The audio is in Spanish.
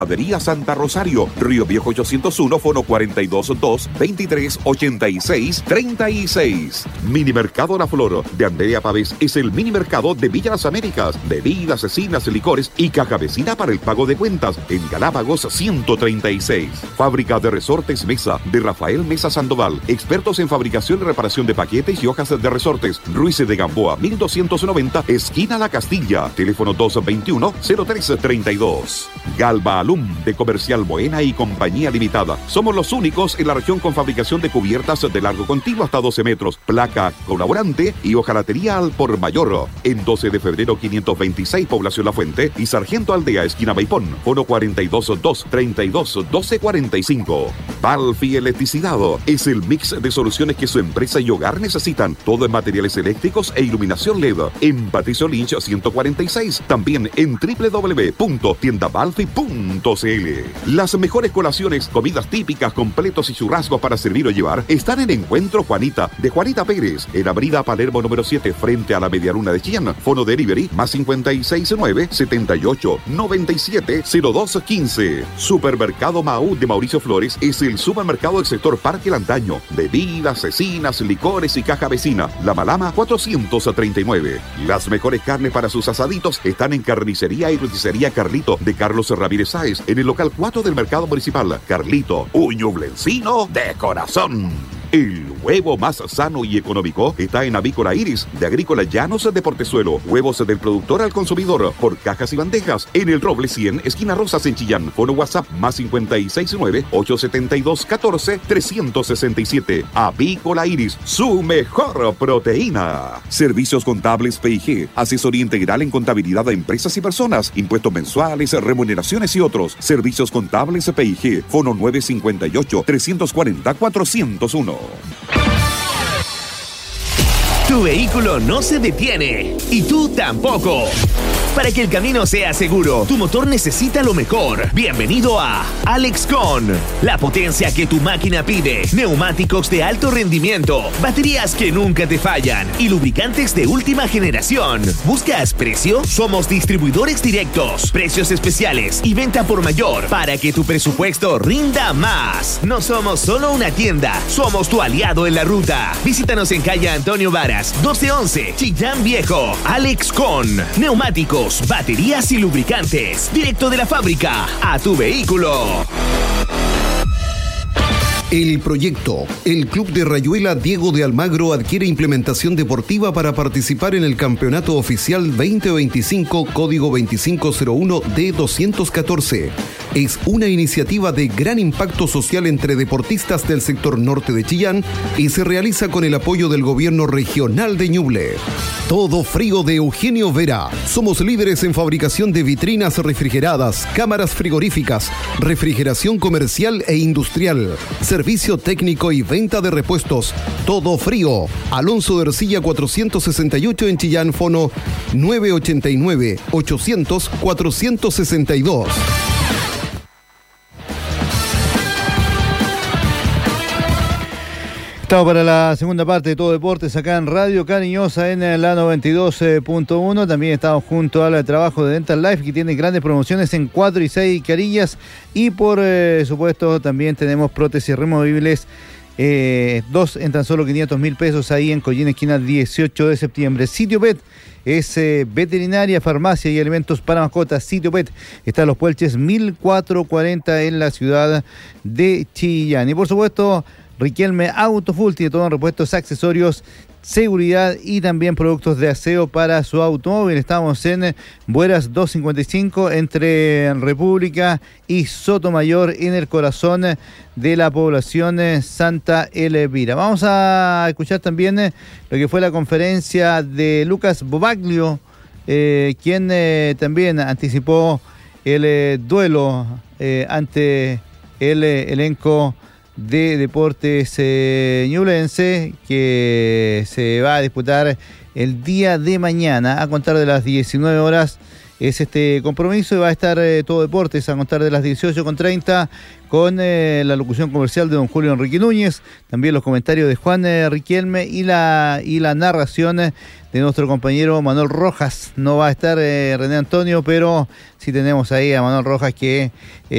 Panadería Santa Rosario, Río Viejo 801, fono 422-2386-36. Mini Mercado La Flor de Andrea Pavés es el mini mercado de Villa Las Américas. Bebidas, cecinas, licores y caja vecina para el pago de cuentas en Galápagos 136. Fábrica de Resortes Mesa de Rafael Mesa Sandoval. Expertos en fabricación y reparación de paquetes y hojas de resortes. Ruiz de Gamboa 1290, esquina La Castilla. Teléfono 221-0332. Galva Alum de Comercial Moena y Compañía Limitada. Somos los únicos en la región con fabricación de cubiertas de largo continuo hasta 12 metros, placa colaborante y hojalatería al por mayor. En 12 de febrero 526, Población La Fuente y Sargento Aldea, esquina Maipón. Fono 422-32-1245. Balfi Electricidad es el mix de soluciones que su empresa y hogar necesitan. Todo en materiales eléctricos e iluminación LED. En Patricio Lynch 146. También en www.tiendabalfi.cl. Las mejores colaciones, comidas típicas, completos y churrascos para servir o llevar están en Encuentro Juanita de Juanita Pérez, en Avenida Palermo número 7, frente a la Medialuna de Chillán. Fono delivery más 569-78-97-0215. Supermercado Maú de Mauricio Flores es el supermercado del sector Parque Lantaño. Bebidas, cecinas, licores y caja vecina. La Malama 439. Las mejores carnes para sus asaditos están en Carnicería y Roticería Carlito de Carlos Ramírez Sáez, en el local 4 del Mercado Municipal. Carlito, un ñublencino de corazón. El huevo más sano y económico está en Avícola Iris, de Agrícola Llanos de Portezuelo. Huevos del productor al consumidor, por cajas y bandejas, en el Roble 100, esquina Rosas en Chillán. Fono WhatsApp más 569-872-14-367. Avícola Iris, su mejor proteína. Servicios contables P&G, asesoría integral en contabilidad de empresas y personas, impuestos mensuales, remuneraciones y otros. Servicios contables P&G, fono 958-340-401. Tu vehículo no se detiene y tú tampoco. Para que el camino sea seguro, tu motor necesita lo mejor. Bienvenido a Alexcon, la potencia que tu máquina pide. Neumáticos de alto rendimiento, baterías que nunca te fallan y lubricantes de última generación. ¿Buscas precio? Somos distribuidores directos, precios especiales y venta por mayor para que tu presupuesto rinda más. No somos solo una tienda, somos tu aliado en la ruta. Visítanos en calle Antonio Varas, 1211, Chillán Viejo. Alexcon, neumáticos, baterías y lubricantes, directo de la fábrica a tu vehículo. El proyecto. El Club de Rayuela Diego de Almagro adquiere implementación deportiva para participar en el Campeonato Oficial 2025, código 2501D214. Es una iniciativa de gran impacto social entre deportistas del sector norte de Chillán y se realiza con el apoyo del gobierno regional de Ñuble. Todo Frío de Eugenio Vera. Somos líderes en fabricación de vitrinas refrigeradas, cámaras frigoríficas, refrigeración comercial e industrial, servicio técnico y venta de repuestos. Todo Frío. Alonso de Ercilla 468 en Chillán, fono 989-800-462. Estamos para la segunda parte de Todo Deportes acá en Radio Cariñosa en la 92.1. También estamos junto al trabajo de Dental Life, que tiene grandes promociones en 4 y 6 carillas. Y por supuesto también tenemos prótesis removibles, 2 en tan solo 500.000 pesos ahí en Collín, esquina 18 de septiembre. Sitio Pet es veterinaria, farmacia y alimentos para mascotas. Sitio Pet está en Los Puelches 1440 en la ciudad de Chillán. Y por supuesto, Riquelme Autofull tiene todo en repuestos, accesorios, seguridad y también productos de aseo para su automóvil. Estamos en Bueras 255 entre República y Sotomayor, en el corazón de la población Santa Elvira. Vamos a escuchar también lo que fue la conferencia de Lucas Bobaglio, quien también anticipó el duelo ante el elenco de Deportes Ñublense, que se va a disputar el día de mañana a contar de las 19 horas es este compromiso, y va a estar Todo Deportes a contar de las 18:30 con la locución comercial de don Julio Enrique Núñez, también los comentarios de Juan Riquelme y la narración de nuestro compañero Manuel Rojas. No va a estar René Antonio, pero sí tenemos ahí a Manuel Rojas, que